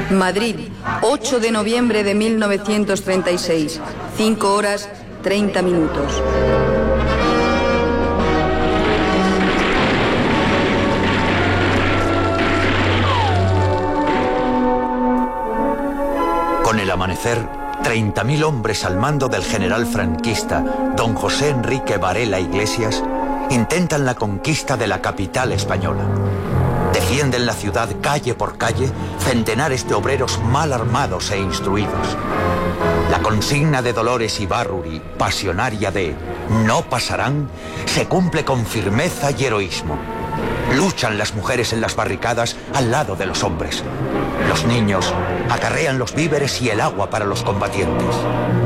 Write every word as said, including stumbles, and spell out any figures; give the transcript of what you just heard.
Madrid, ocho de noviembre de mil novecientos treinta y seis, cinco horas treinta minutos. Con el amanecer, treinta mil hombres al mando del general franquista don José Enrique Varela Iglesias intentan la conquista de la capital española. Defienden la ciudad calle por calle centenares de obreros mal armados e instruidos. La consigna de Dolores Ibárruri, pasionaria de "no pasarán", se cumple con firmeza y heroísmo. Luchan las mujeres en las barricadas al lado de los hombres. Los niños acarrean los víveres y el agua para los combatientes.